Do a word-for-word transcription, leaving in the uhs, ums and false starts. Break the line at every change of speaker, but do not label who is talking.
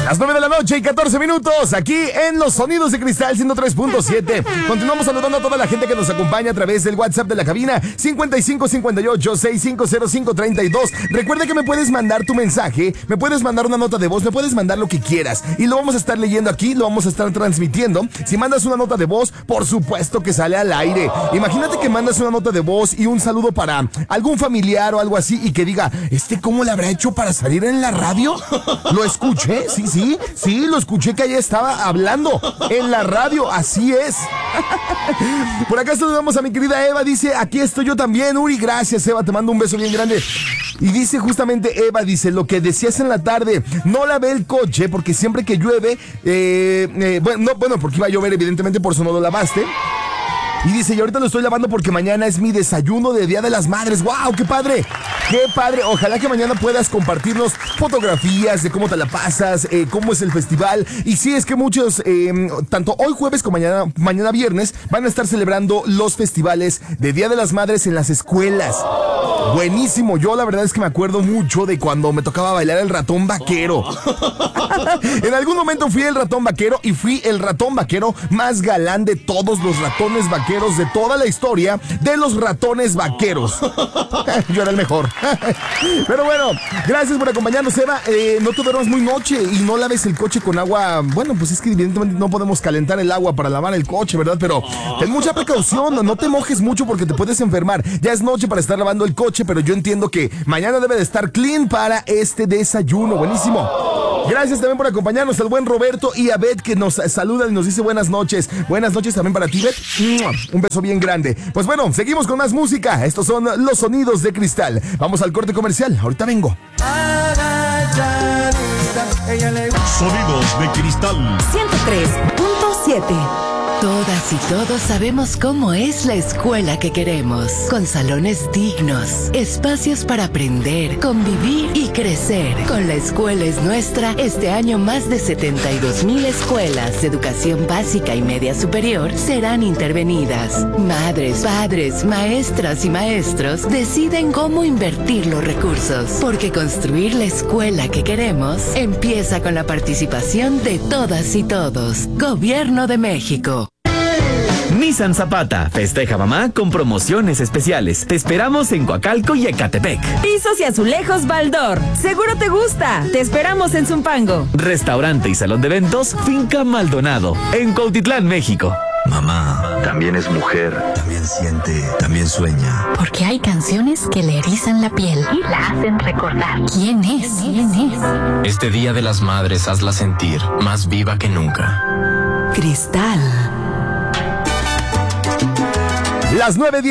Las nueve de la noche y catorce minutos, aquí en Los Sonidos de Cristal ciento tres punto siete. Continuamos saludando a toda la gente que nos acompaña a través del WhatsApp de la cabina cincuenta y cinco cincuenta y ocho sesenta y cinco cero cinco treinta y dos. Recuerda que me puedes mandar tu mensaje, me puedes mandar una nota de voz, me puedes mandar lo que quieras y lo vamos a estar leyendo aquí, lo vamos a estar transmitiendo. Si mandas una nota de voz, por supuesto que sale al aire. Imagínate que mandas una nota de voz y un saludo para algún familiar o algo así y que diga, ¿este cómo le habrá hecho para salir en la radio? ¿Lo escuché? Sí, sí, sí, lo escuché que ahí estaba hablando en la radio, así es. Por acá saludamos a mi querida Eva, dice, aquí estoy yo también. Uri, gracias Eva, te mando un beso bien grande. Y dice justamente Eva, dice, lo que decías en la tarde, no lavé el coche porque siempre que llueve, eh, eh, bueno, no, bueno, porque iba a llover evidentemente, por eso no lo lavaste. Y dice, y ahorita lo estoy lavando porque mañana es mi desayuno de Día de las Madres. ¡Wow! ¡Qué padre! ¡Qué padre! Ojalá que mañana puedas compartirnos fotografías de cómo te la pasas, eh, cómo es el festival. Y sí, es que muchos, eh, tanto hoy jueves como mañana, mañana viernes, van a estar celebrando los festivales de Día de las Madres en las escuelas. Buenísimo. Yo la verdad es que me acuerdo mucho de cuando me tocaba bailar el ratón vaquero. En algún momento fui el ratón vaquero y fui el ratón vaquero más galán de todos los ratones vaqueros de toda la historia de los ratones vaqueros. Yo era el mejor. Pero bueno, gracias por acompañarnos, Eva. Eh, no te duermas muy noche y no laves el coche con agua. Bueno, pues es que evidentemente no podemos calentar el agua para lavar el coche, ¿verdad? Pero ten mucha precaución, no te mojes mucho porque te puedes enfermar. Ya es noche para estar lavando el coche, pero yo entiendo que mañana debe de estar clean para este desayuno. Buenísimo. Gracias también por acompañarnos al buen Roberto y a Beth que nos saludan y nos dice buenas noches. Buenas noches también para ti, Beth. Un beso bien grande. Pues bueno, seguimos con más música. Estos son Los Sonidos de Cristal. Vamos al corte comercial. Ahorita vengo.
Sonidos de Cristal
ciento tres punto siete.
Todas y todos sabemos cómo es la escuela que queremos, con salones dignos, espacios para aprender, convivir y crecer. Con La Escuela es Nuestra, este año más de setenta y dos mil escuelas de educación básica y media superior serán intervenidas. Madres, padres, maestras y maestros deciden cómo invertir los recursos, porque construir la escuela que queremos empieza con la participación de todas y todos. Gobierno de México.
Nissan Zapata festeja mamá con promociones especiales. Te esperamos en Coacalco y Ecatepec.
Pisos y azulejos Baldor. Seguro te gusta. Te esperamos en Zumpango.
Restaurante y salón de eventos Finca Maldonado en Cuautitlán, México.
Mamá también es mujer, también siente, también sueña.
Porque hay canciones que le erizan la piel y la hacen recordar. ¿Quién es? ¿Quién es?
Este Día de las Madres hazla sentir más viva que nunca.
Cristal.
Las nueve